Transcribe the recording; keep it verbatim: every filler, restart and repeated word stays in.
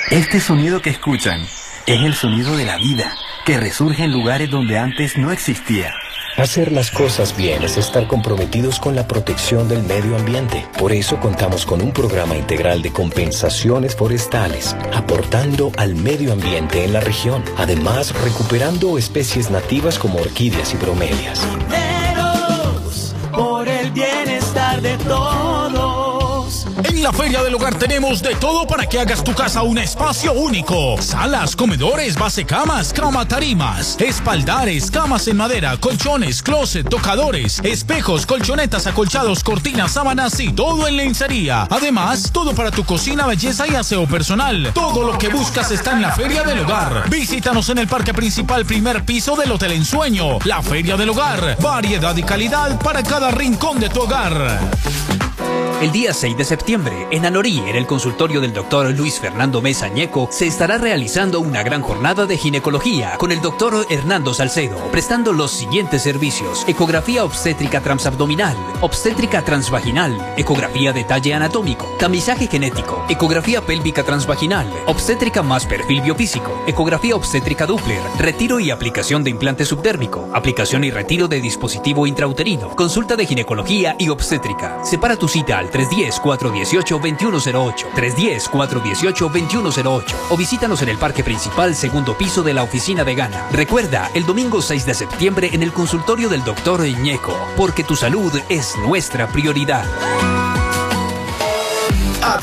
Este sonido que escuchan es el sonido de la vida, que resurge en lugares donde antes no existía. Hacer las cosas bien es estar comprometidos con la protección del medio ambiente. Por eso contamos con un programa integral de compensaciones forestales, aportando al medio ambiente en la región. Además, recuperando especies nativas como orquídeas y bromelias. Junteros por el bienestar de todos. En la Feria del Hogar tenemos de todo para que hagas tu casa un espacio único. Salas, comedores, basecamas, cama tarimas, espaldares, camas en madera, colchones, closet, tocadores, espejos, colchonetas, acolchados, cortinas, sábanas y todo en lencería. Además, todo para tu cocina, belleza y aseo personal. Todo lo que buscas está en la Feria del Hogar. Visítanos en el parque principal, primer piso del Hotel Ensueño. La Feria del Hogar. Variedad y calidad para cada rincón de tu hogar. El día seis de septiembre, en Anorí, en el consultorio del doctor Luis Fernando Mesa Ñeco, se estará realizando una gran jornada de ginecología con el doctor Hernando Salcedo, prestando los siguientes servicios: ecografía obstétrica transabdominal, obstétrica transvaginal, ecografía de talle anatómico, tamizaje genético, ecografía pélvica transvaginal, obstétrica más perfil biofísico, ecografía obstétrica Doppler, retiro y aplicación de implante subdérmico, aplicación y retiro de dispositivo intrauterino, consulta de ginecología y obstétrica. Separa tu cita al tres uno cero, cuatro uno ocho, dos uno cero ocho, tres uno cero, cuatro uno ocho, dos uno cero ocho o visítanos en el parque principal, segundo piso de la oficina de Gana. Recuerda, el domingo seis de septiembre en el consultorio del doctor Ñeco, porque tu salud es nuestra prioridad.